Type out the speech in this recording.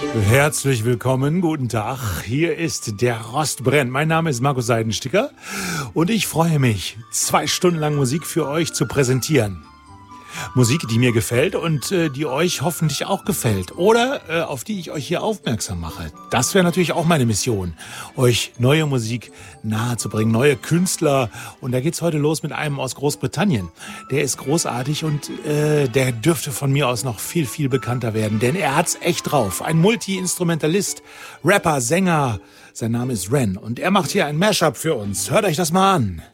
Herzlich willkommen, guten Tag. Hier ist der Rost brennt. Mein Name ist Markus Seidensticker und ich freue mich, 2 Stunden lang Musik für euch zu präsentieren. Musik, die mir gefällt und die euch hoffentlich auch gefällt oder auf die ich euch hier aufmerksam mache. Das wäre natürlich auch meine Mission, euch neue Musik nahezubringen, neue Künstler. Und da geht's heute los mit einem aus Großbritannien. Der ist großartig und der dürfte von mir aus noch viel, viel bekannter werden, denn er hat's echt drauf. Ein Multi-Instrumentalist, Rapper, Sänger. Sein Name ist Ren und er macht hier ein Mashup für uns. Hört euch das mal an.